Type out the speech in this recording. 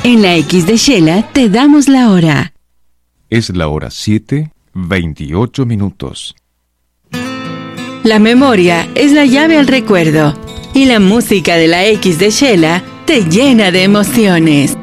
En la X de Shela te damos la hora. Es la hora 7:28. La memoria es la llave al recuerdo y la música de la X de Shela te llena de emociones.